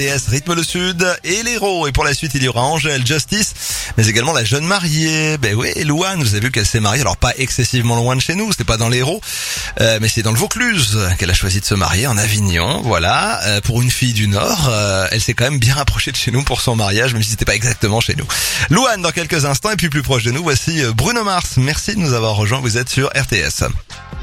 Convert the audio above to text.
PS rythme le sud et l'héros. Et pour la suite, il y aura Angèle, Justice, mais également la jeune mariée. Ben oui, Louane, vous avez vu qu'elle s'est mariée. Alors pas excessivement loin de chez nous, c'était pas dans l'Hérault, mais c'est dans le Vaucluse qu'elle a choisi de se marier, en Avignon. Voilà, pour une fille du Nord, elle s'est quand même bien rapprochée de chez nous pour son mariage, même si c'était pas exactement chez nous. Louane dans quelques instants, et puis plus proche de nous, voici Bruno Mars. Merci de nous avoir rejoints, vous êtes sur RTS.